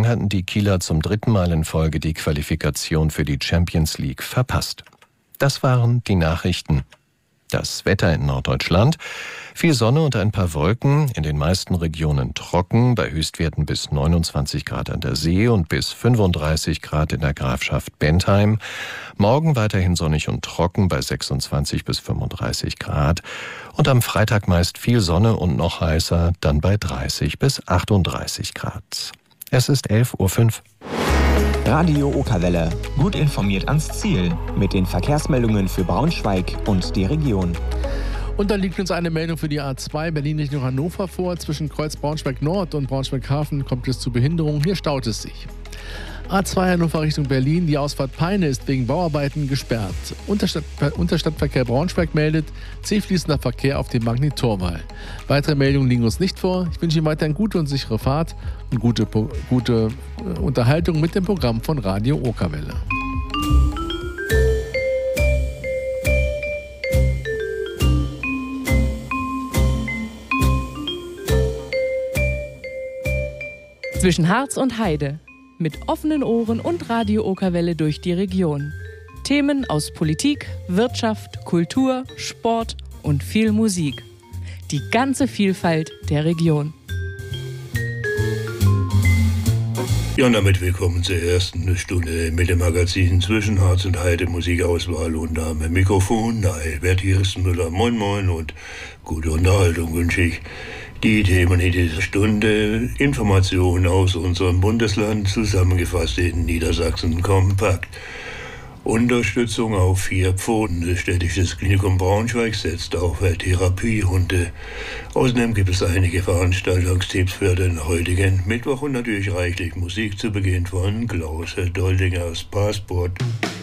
Bislang hatten die Kieler zum 3. Mal in Folge die Qualifikation für die Champions League verpasst. Das waren die Nachrichten. Das Wetter in Norddeutschland: viel Sonne und ein paar Wolken, in den meisten Regionen trocken, bei Höchstwerten bis 29 Grad an der See und bis 35 Grad in der Grafschaft Bentheim. Morgen weiterhin sonnig und trocken bei 26 bis 35 Grad. Und am Freitag meist viel Sonne und noch heißer, dann bei 30 bis 38 Grad. Es ist 11:05 Uhr. Radio Okerwelle. Gut informiert ans Ziel. Mit den Verkehrsmeldungen für Braunschweig und die Region. Und dann liegt uns eine Meldung für die A2 Berlin-Richtung Hannover vor. Zwischen Kreuz Braunschweig Nord und Braunschweig Hafen kommt es zu Behinderungen. Hier staut es sich. A2 Hannover Richtung Berlin. Die Ausfahrt Peine ist wegen Bauarbeiten gesperrt. Unterstadtverkehr Braunschweig meldet zielfließender Verkehr auf dem Magnet-Torwall. Weitere Meldungen liegen uns nicht vor. Ich wünsche Ihnen weiterhin gute und sichere Fahrt und gute Unterhaltung mit dem Programm von Radio Okerwelle. Zwischen Harz und Heide. Mit offenen Ohren und Radio Okerwelle durch die Region. Themen aus Politik, Wirtschaft, Kultur, Sport und viel Musik. Die ganze Vielfalt der Region. Ja, und damit willkommen zur ersten Stunde mit dem Magazin Zwischen Harz und Heide, Musikauswahl und am Mikrofon Albert Hirstenmüller. Moin moin und gute Unterhaltung wünsche ich. Die Themen in dieser Stunde: Informationen aus unserem Bundesland, zusammengefasst in Niedersachsen kompakt. Unterstützung auf 4 Pfoten. Das Städtisches Klinikum Braunschweig setzt auf Therapiehunde. Außerdem gibt es einige Veranstaltungstipps für den heutigen Mittwoch und natürlich reichlich Musik zu Beginn von Klaus Doldingers Passport.